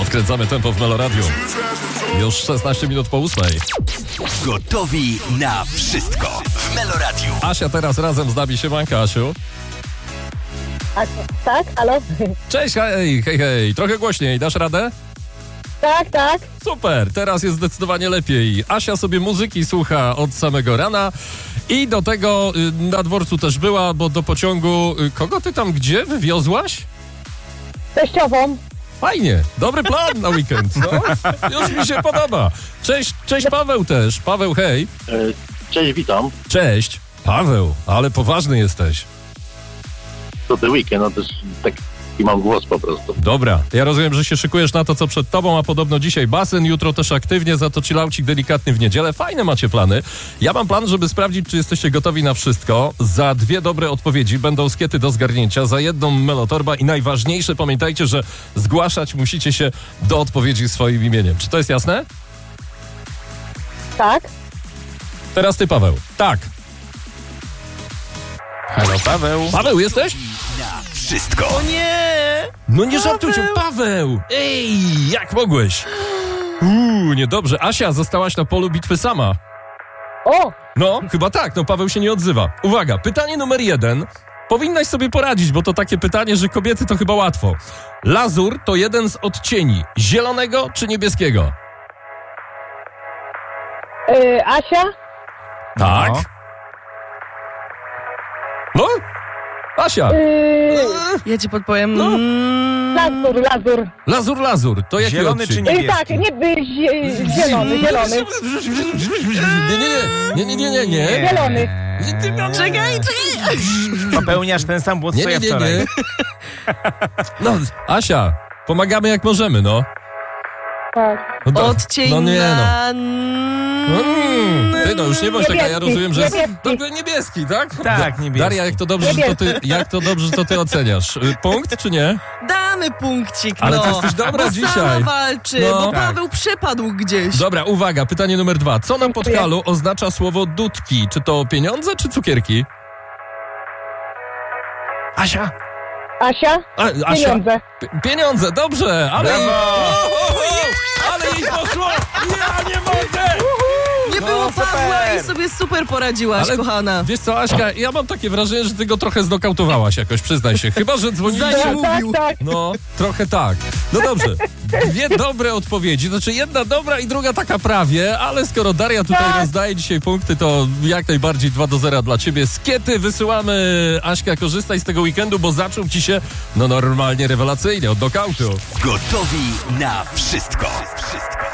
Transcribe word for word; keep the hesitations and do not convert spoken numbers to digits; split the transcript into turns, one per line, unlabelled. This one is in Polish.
Skręcamy tempo w Meloradiu. Już szesnaście minut po ósmej.
Gotowi na wszystko w Meloradiu.
Asia teraz razem z nami. Siemanka, Asiu.
A, tak, halo?
Cześć, hej, hej, hej. Trochę głośniej, dasz radę?
Tak, tak.
Super, teraz jest zdecydowanie lepiej. Asia sobie muzyki słucha od samego rana i do tego y, na dworcu też była, bo do pociągu... Y, kogo ty tam gdzie wywiozłaś?
Teściową.
Fajnie, dobry plan na weekend, no. Już mi się podoba. Cześć, cześć Paweł też. Paweł, hej.
Cześć, witam.
Cześć. Paweł, ale poważny jesteś.
To ten weekend, no też taki mam głos po prostu.
Dobra, ja rozumiem, że się szykujesz na to, co przed tobą, a podobno dzisiaj basen, jutro też aktywnie, za to chillaucik delikatny w niedzielę. Fajne macie plany. Ja mam plan, żeby sprawdzić, czy jesteście gotowi na wszystko. Za dwie dobre odpowiedzi będą skiety do zgarnięcia, za jedną melotorba i najważniejsze, pamiętajcie, że zgłaszać musicie się do odpowiedzi swoim imieniem. Czy to jest jasne?
Tak.
Teraz ty, Paweł. Tak.
Halo, Paweł.
Paweł, jesteś?
Na wszystko.
O nie!
No nie żartujcie, Paweł! Ej, jak mogłeś? Uuu, niedobrze. Asia, zostałaś na polu bitwy sama.
O,
No, chyba tak, no Paweł się nie odzywa. Uwaga, pytanie numer jeden. Powinnaś sobie poradzić, bo to takie pytanie, że kobiety to chyba łatwo. Lazur to jeden z odcieni. Zielonego czy niebieskiego?
y, Asia?
Tak. No? Asia.
Y,
Ja ci podpowiem.
No.
Mm,
lazur, lazur.
Lazur, lazur. To jaki
Zielony
odcień?
czy
Y,
niebieski?
tak, nie, y, zie- zielony, zielony.
Nie, nie, nie, nie, nie, nie, nie.
Zielony.
Czekaj, czekaj!
Popełniasz ten sam błąd,
Nie,
co
nie,
ja
nie,
wczoraj.
nie. No, Asia, pomagamy jak możemy, no.
Tak.
no to-
Odcień
No nie, no.
na...
Mm, ty no już nie bądź taka, ja
Niebieski,
rozumiem, że jest
niebieski.
to niebieski, tak?
Tak,
Da-
niebieski.
Daria, jak to dobrze, że to ty, jak to dobrze, że to ty oceniasz. Y, Punkt czy nie?
Damy punkcik,
Ale
no.
ty jesteś dobra
bo
dzisiaj.
sama walczy,
No.
bo
Tak.
Paweł przepadł gdzieś.
Dobra, uwaga, pytanie numer dwa. Co na podkalu oznacza słowo dudki? Czy to pieniądze, czy cukierki?
Asia?
Asia?
A, Asia.
Pieniądze.
P- pieniądze, dobrze, ale jej,
Brawo!
o, o, o, ale jej poszło! Ja nie mogę!
Nie
No,
było
super.
Pawła i sobie super poradziłaś,
Ale
kochana.
wiesz co, Aśka, ja mam takie wrażenie, że ty go trochę znokautowałaś jakoś, przyznaj się. Chyba, że dzwoniliście...
Zanim
Tak, tak,
mówił.
tak.
No, trochę tak. No dobrze. Dwie dobre odpowiedzi, znaczy jedna dobra i druga taka prawie, ale skoro Daria tutaj
Tak.
rozdaje dzisiaj punkty, to jak najbardziej dwa do zera dla ciebie. Skiety wysyłamy. Aśka, korzystaj z tego weekendu, bo zaczął ci się no normalnie rewelacyjnie, od knockoutu.
Gotowi na wszystko. Wszystko.